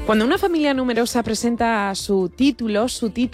Cuando una familia numerosa presenta su título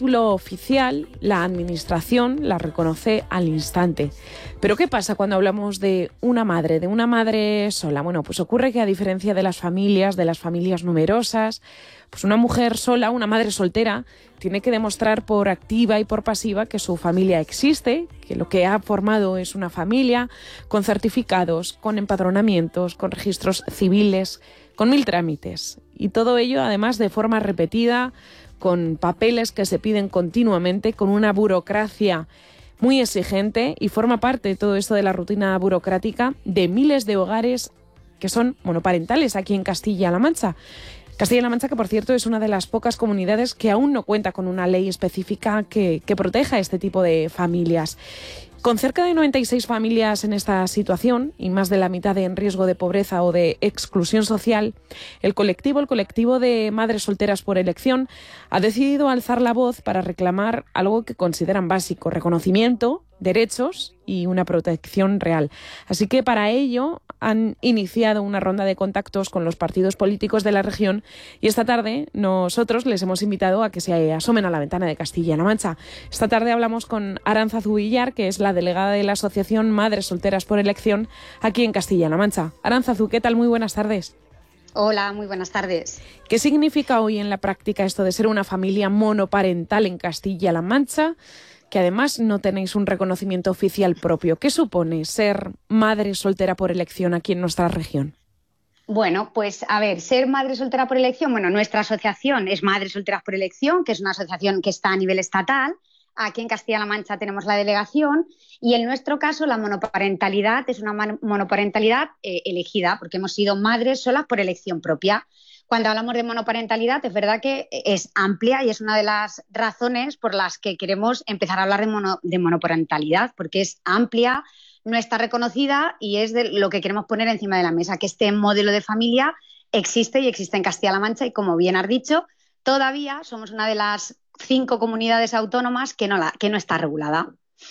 oficial, la administración la reconoce al instante. Pero ¿qué pasa cuando hablamos de una madre sola? Bueno, pues ocurre que a diferencia de las familias numerosas, pues una mujer sola, una madre soltera, tiene que demostrar por activa y por pasiva que su familia existe, que lo que ha formado es una familia, con certificados, con empadronamientos, con registros civiles, con 1000 trámites. Y todo ello, además, de forma repetida, con papeles que se piden continuamente, con una burocracia muy exigente, y forma parte todo esto de la rutina burocrática de miles de hogares que son monoparentales aquí en Castilla-La Mancha. Castilla-La Mancha, que por cierto es una de las pocas comunidades que aún no cuenta con una ley específica que proteja este tipo de familias. Con cerca de 96 familias en esta situación y más de la mitad en riesgo de pobreza o de exclusión social, el colectivo de madres solteras por elección ha decidido alzar la voz para reclamar algo que consideran básico: reconocimiento, derechos y una protección real. Así que para ello han iniciado una ronda de contactos con los partidos políticos de la región y esta tarde nosotros les hemos invitado a que se asomen a la ventana de Castilla-La Mancha. Esta tarde hablamos con Arantzazu Villar, que es la delegada de la Asociación Madres Solteras por Elección aquí en Castilla-La Mancha. Arantzazu, ¿qué tal? Muy buenas tardes. Hola, muy buenas tardes. ¿Qué significa hoy en la práctica esto de ser una familia monoparental en Castilla-La Mancha, que además no tenéis un reconocimiento oficial propio? ¿Qué supone ser madre soltera por elección aquí en nuestra región? Bueno, pues a ver, ser madre soltera por elección, bueno, nuestra asociación es Madres Solteras por Elección, que es una asociación que está a nivel estatal. Aquí en Castilla-La Mancha tenemos la delegación y en nuestro caso la monoparentalidad es una monoparentalidad elegida, porque hemos sido madres solas por elección propia. Cuando hablamos de monoparentalidad, es verdad que es amplia y es una de las razones por las que queremos empezar a hablar de monoparentalidad, porque es amplia, no está reconocida y es de lo que queremos poner encima de la mesa, que este modelo de familia existe y existe en Castilla-La Mancha y, como bien has dicho, todavía somos una de las 5 comunidades autónomas que no está regulada.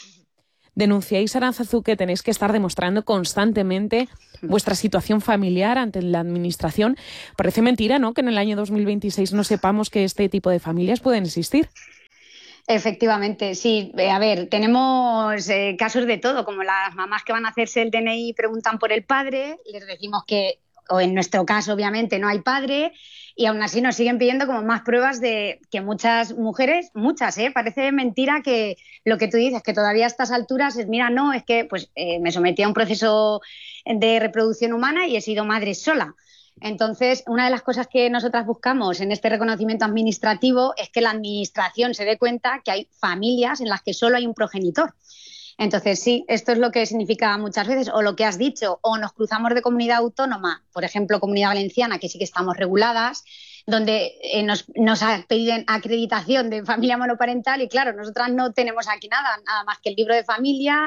Denunciáis, Arantzazu, que tenéis que estar demostrando constantemente vuestra situación familiar ante la administración. Parece mentira, ¿no?, que en el año 2026 no sepamos que este tipo de familias pueden existir. Efectivamente, sí. A ver, tenemos casos de todo, como las mamás que van a hacerse el DNI y preguntan por el padre, les decimos que, o en nuestro caso obviamente, no hay padre, y aún así nos siguen pidiendo como más pruebas de que muchas mujeres, parece mentira que lo que tú dices, que todavía a estas alturas es, mira, no, es que pues me sometí a un proceso de reproducción humana y he sido madre sola. Entonces, una de las cosas que nosotras buscamos en este reconocimiento administrativo es que la administración se dé cuenta que hay familias en las que solo hay un progenitor. Entonces, sí, esto es lo que significa muchas veces, o lo que has dicho, o nos cruzamos de comunidad autónoma, por ejemplo, Comunidad Valenciana, que sí que estamos reguladas, donde nos piden acreditación de familia monoparental y, claro, nosotras no tenemos aquí nada más que el libro de familia,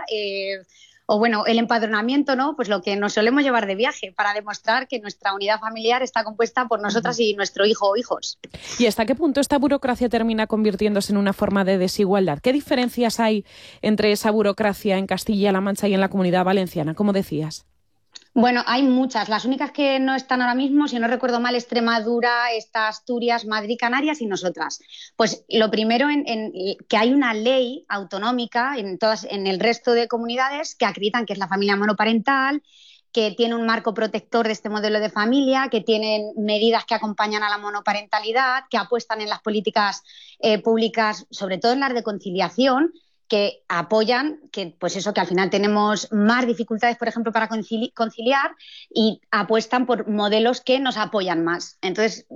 o bueno, el empadronamiento, ¿no? Pues lo que nos solemos llevar de viaje para demostrar que nuestra unidad familiar está compuesta por nosotras y nuestro hijo o hijos. ¿Y hasta qué punto esta burocracia termina convirtiéndose en una forma de desigualdad? ¿Qué diferencias hay entre esa burocracia en Castilla-La Mancha y en la Comunidad Valenciana, como decías? Bueno, hay muchas. Las únicas que no están ahora mismo, si no recuerdo mal, Extremadura, está Asturias, Madrid, Canarias y nosotras. Pues lo primero, que hay una ley autonómica en el resto de comunidades que acreditan que es la familia monoparental, que tiene un marco protector de este modelo de familia, que tienen medidas que acompañan a la monoparentalidad, que apuestan en las políticas públicas, sobre todo en las de conciliación, que apoyan que, pues eso, que al final tenemos más dificultades, por ejemplo, para conciliar, y apuestan por modelos que nos apoyan más. Entonces,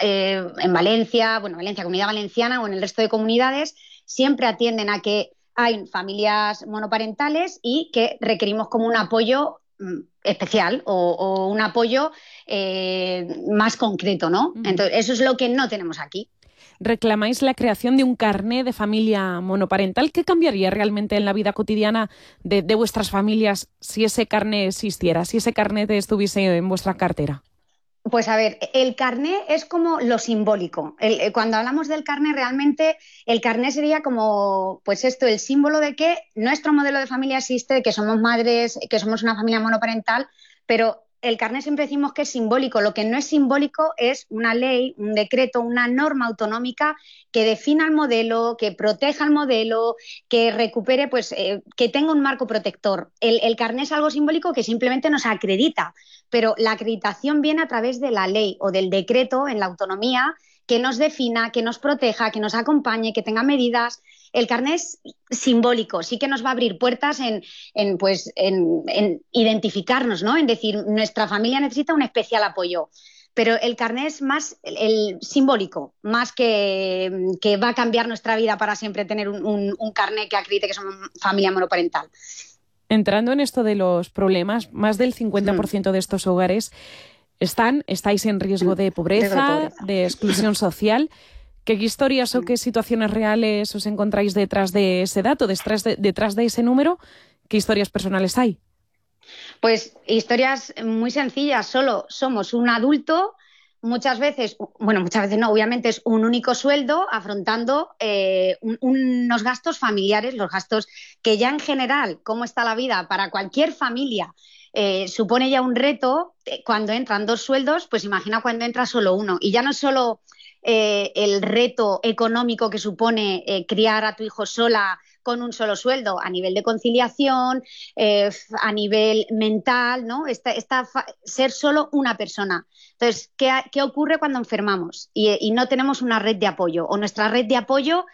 en Valencia, Comunidad Valenciana o en el resto de comunidades, siempre atienden a que hay familias monoparentales y que requerimos como un apoyo especial o un apoyo más concreto, ¿no? Entonces, eso es lo que no tenemos aquí. Reclamáis la creación de un carné de familia monoparental. ¿Qué cambiaría realmente en la vida cotidiana de vuestras familias si ese carné existiera, si ese carné estuviese en vuestra cartera? Pues a ver, el carné es como lo simbólico. Cuando hablamos del carné, realmente el carné sería como, pues esto, el símbolo de que nuestro modelo de familia existe, de que somos madres, que somos una familia monoparental, pero el carné siempre decimos que es simbólico. Lo que no es simbólico es una ley, un decreto, una norma autonómica que defina el modelo, que proteja el modelo, que recupere, pues, que tenga un marco protector. El carné es algo simbólico que simplemente nos acredita, pero la acreditación viene a través de la ley o del decreto en la autonomía que nos defina, que nos proteja, que nos acompañe, que tenga medidas. El carné es simbólico, sí que nos va a abrir puertas en identificarnos, ¿no? En decir, nuestra familia necesita un especial apoyo. Pero el carné es más el simbólico, más que va a cambiar nuestra vida para siempre tener un carné que acredite que somos familia monoparental. Entrando en esto de los problemas, más del 50% de estos hogares estáis en riesgo de pobreza, de exclusión social. ¿Qué historias o qué situaciones reales os encontráis detrás de ese dato, detrás de ese número? ¿Qué historias personales hay? Pues historias muy sencillas. Solo somos un adulto, muchas veces no, obviamente es un único sueldo afrontando unos gastos familiares, los gastos que ya en general, cómo está la vida para cualquier familia, supone ya un reto. Cuando entran 2 sueldos, pues imagina cuando entra solo uno. Y ya no es solo el reto económico que supone criar a tu hijo sola con un solo sueldo, a nivel de conciliación, a nivel mental, ¿no? Ser solo una persona. Entonces, ¿qué ocurre cuando enfermamos y no tenemos una red de apoyo? O nuestra red de apoyo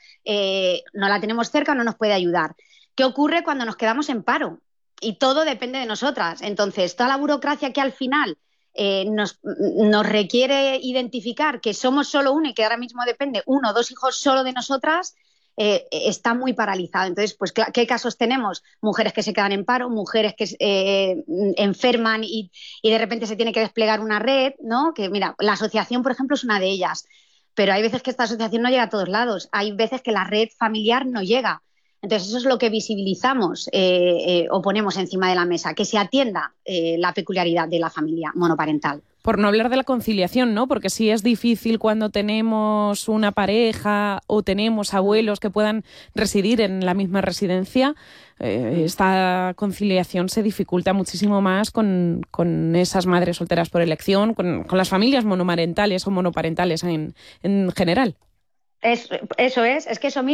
no la tenemos cerca o no nos puede ayudar. ¿Qué ocurre cuando nos quedamos en paro? Y todo depende de nosotras. Entonces, toda la burocracia que al final nos requiere identificar que somos solo uno y que ahora mismo depende 1 o 2 hijos solo de nosotras, está muy paralizado. Entonces, pues, ¿qué casos tenemos? Mujeres que se quedan en paro, mujeres que enferman y de repente se tiene que desplegar una red, ¿no? Que mira, la asociación, por ejemplo, es una de ellas. Pero hay veces que esta asociación no llega a todos lados. Hay veces que la red familiar no llega. Entonces, eso es lo que visibilizamos o ponemos encima de la mesa, que se atienda la peculiaridad de la familia monoparental. Por no hablar de la conciliación, ¿no? Porque sí es difícil cuando tenemos una pareja o tenemos abuelos que puedan residir en la misma residencia. Esta conciliación se dificulta muchísimo más con esas madres solteras por elección, con las familias monomarentales o monoparentales en general. Eso es que eso mismo.